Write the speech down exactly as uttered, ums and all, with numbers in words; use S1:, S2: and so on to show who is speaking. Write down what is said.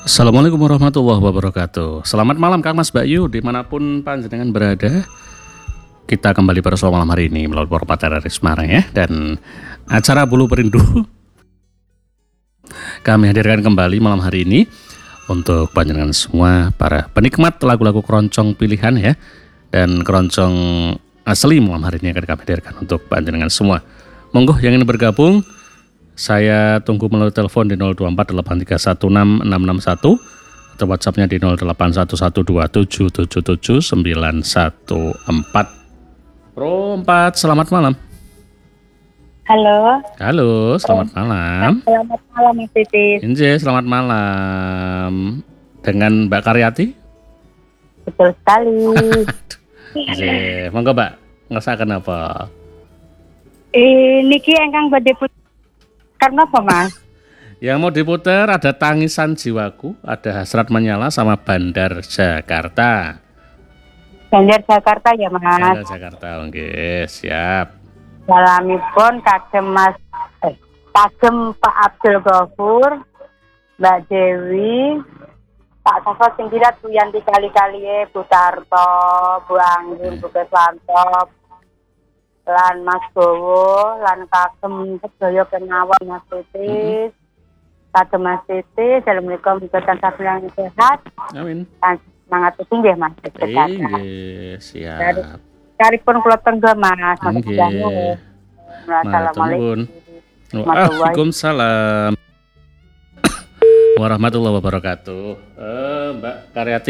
S1: Assalamualaikum warahmatullahi wabarakatuh. Selamat malam Kang Mas Bayu, dimanapun panjenengan berada. Kita kembali bersua malam hari ini melalui Perpata dari Semarang ya. Dan acara Bulu Perindu kami hadirkan kembali malam hari ini untuk panjenengan semua para penikmat lagu-lagu keroncong pilihan ya. Dan keroncong asli malam hari ini akan kami hadirkan untuk panjenengan semua. Monggo yang ingin bergabung, saya tunggu melalui telepon di nol dua empat delapan tiga satu enam enam enam satu atau WhatsApp-nya di nol delapan satu satu dua tujuh tujuh tujuh sembilan satu empat. Pro empat, selamat malam.
S2: Halo.
S1: Halo, selamat malam.
S2: Selamat malam Mas Titis.
S1: Inje, selamat malam. Dengan Mbak Karyati?
S2: Betul sekali.
S1: Inje, monggo Mbak, ngerasakan apa?
S2: Eh, niki engkang badhe put- karena apa Mas?
S1: Yang mau diputer ada Tangisan Jiwaku, ada Hasrat Menyala sama Bandar Jakarta.
S2: Banjar Jakarta ya Mas.
S1: Bandar Jakarta, oke, siap.
S2: Salamipun kagem Mas eh, kagem Pak Abdul Ghafur, Mbak Dewi, Pak Safo Singkirat, Bu Yanti kali-kali, Bu Tarto, Bu Anggun, Bu Keswanto, lan Mas Bowo, lan kagem sedaya kenawan Mas Titis, kagem Mas Titis, assalamualaikum warahmatullahi wabarakatuh, sehat,
S1: Amin.
S2: dan semangat tinggi Mas Titis.
S1: Iya, siap.
S2: Karipun kula tenggo Mas, Mas
S1: Nggih.
S2: Jamu. Assalamualaikum.
S1: Waalaikumsalam warahmatullahi wabarakatuh. Eh, Mbak Karyati